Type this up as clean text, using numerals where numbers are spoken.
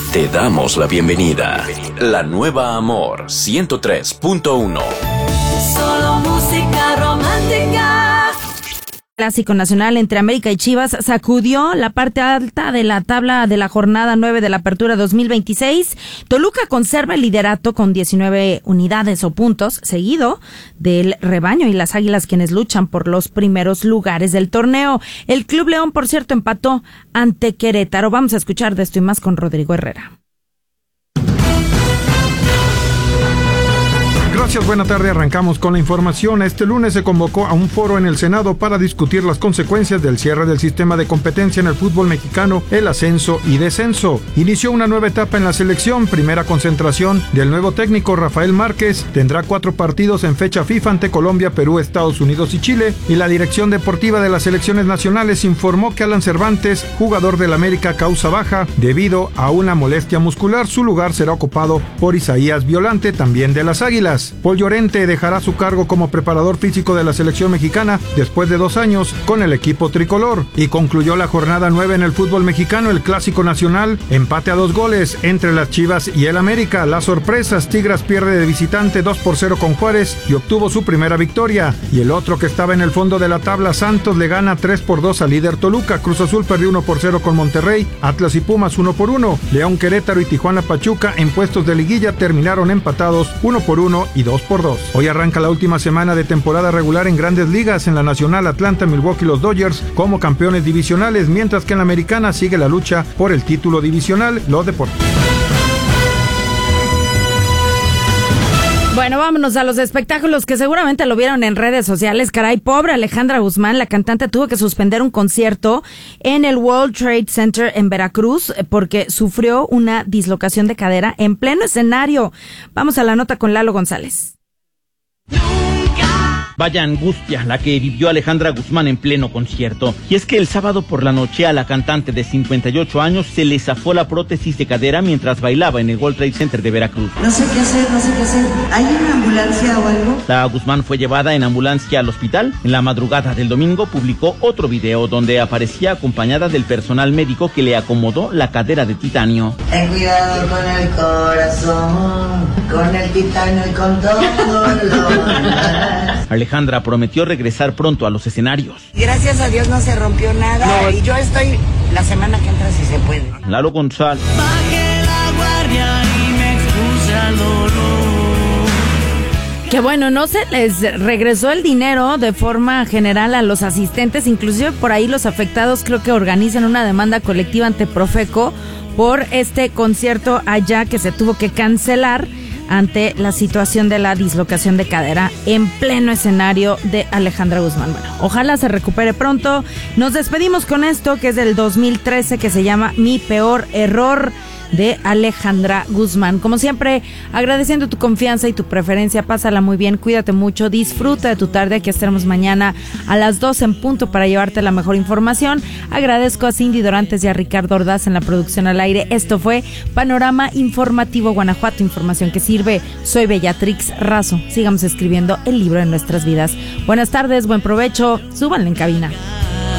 Te damos la bienvenida. La nueva Amor 103.1. Solo música romántica. Clásico nacional entre América y Chivas sacudió la parte alta de la tabla de la jornada 9 de la Apertura 2026. Toluca conserva el liderato con 19 unidades o puntos, seguido del Rebaño y las Águilas, quienes luchan por los primeros lugares del torneo. El Club León, por cierto, empató ante Querétaro. Vamos a escuchar de esto y más con Rodrigo Herrera. Gracias, buena tarde. Arrancamos con la información. Este lunes se convocó a un foro en el Senado para discutir las consecuencias del cierre del sistema de competencia en el fútbol mexicano, el ascenso y descenso. Inició una nueva etapa en la selección, primera concentración del nuevo técnico Rafael Márquez. Tendrá 4 partidos en fecha FIFA ante Colombia, Perú, Estados Unidos y Chile. Y la dirección deportiva de las selecciones nacionales informó que Alan Cervantes, jugador del América, causa baja debido a una molestia muscular. Su lugar será ocupado por Isaías Violante, también de las Águilas. Paul Llorente dejará su cargo como preparador físico de la selección mexicana después de 2 años con el equipo tricolor. Y concluyó la jornada 9 en el fútbol mexicano, el Clásico Nacional, empate a 2 goles entre las Chivas y el América. Las sorpresas: Tigres pierde de visitante 2-0 con Juárez y obtuvo su primera victoria. Y el otro que estaba en el fondo de la tabla, Santos, le gana 3-2 al líder Toluca. Cruz Azul perdió 1-0 con Monterrey. Atlas y Pumas 1-1. León, Querétaro y Tijuana, Pachuca en puestos de liguilla terminaron empatados 1-1 y 2-2. Hoy arranca la última semana de temporada regular en Grandes Ligas. En la Nacional, Atlanta, Milwaukee y los Dodgers como campeones divisionales, mientras que en la Americana sigue la lucha por el título divisional. Los deportes. Bueno, vámonos a los espectáculos que seguramente lo vieron en redes sociales. Caray, pobre Alejandra Guzmán, la cantante tuvo que suspender un concierto en el World Trade Center en Veracruz porque sufrió una dislocación de cadera en pleno escenario. Vamos a la nota con Lalo González. Vaya angustia la que vivió Alejandra Guzmán en pleno concierto. Y es que el sábado por la noche a la cantante de 58 años se le zafó la prótesis de cadera mientras bailaba en el World Trade Center de Veracruz. No sé qué hacer. ¿Hay una ambulancia o algo? La Guzmán fue llevada en ambulancia al hospital. En la madrugada del domingo publicó otro video donde aparecía acompañada del personal médico que le acomodó la cadera de titanio. Ten cuidado con el corazón, con el titanio y con todo lo demás. Alejandra prometió regresar pronto a los escenarios. Gracias a Dios no se rompió nada y yo estoy la semana que entra si se puede. Lalo González. Bajé la guardia y me expuse al dolor. Que bueno, no se les regresó el dinero de forma general a los asistentes, inclusive por ahí los afectados creo que organizan una demanda colectiva ante Profeco por este concierto allá que se tuvo que cancelar ante la situación de la dislocación de cadera en pleno escenario de Alejandra Guzmán. Bueno, ojalá se recupere pronto. Nos despedimos con esto que es del 2013, que se llama Mi Peor Error, de Alejandra Guzmán. Como siempre, agradeciendo tu confianza y tu preferencia. Pásala muy bien, cuídate mucho, disfruta de tu tarde. Aquí estaremos mañana a las 2 en punto para llevarte la mejor información. Agradezco a Cindy Dorantes y a Ricardo Ordaz en la producción al aire. Esto fue Panorama Informativo Guanajuato, información que sirve. Soy Bellatrix Razo. Sigamos escribiendo el libro de nuestras vidas. Buenas tardes, buen provecho, súbanle en cabina.